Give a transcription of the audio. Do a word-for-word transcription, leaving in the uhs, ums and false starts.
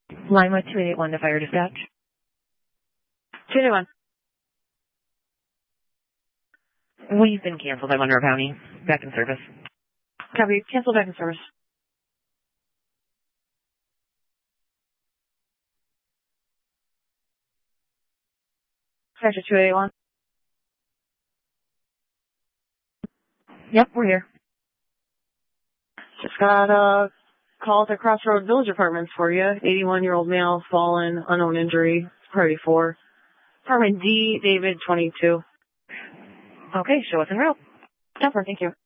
Line with two eight one to fire dispatch. two eight one. We've been canceled by Monroe County. Back in service. Copy. Cancel back in service. Sector two eight one. Yep, we're here. Just got a call at the Crossroad Village Apartments for you. eighty-one-year-old male, fallen, unknown injury. Priority four. Apartment D, David, twenty-two. Okay, show us en route. Jumper, thank you.